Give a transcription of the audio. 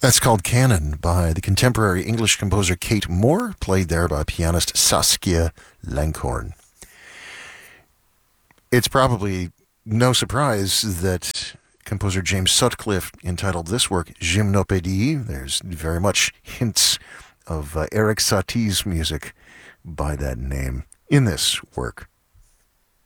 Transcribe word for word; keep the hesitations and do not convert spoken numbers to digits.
That's called Canon by the contemporary English composer Kate Moore, played there by pianist Saskia Langhorn. It's probably no surprise that composer James Sutcliffe entitled this work Gymnopédie. There's very much hints of uh, Erik Satie's music by that name in this work.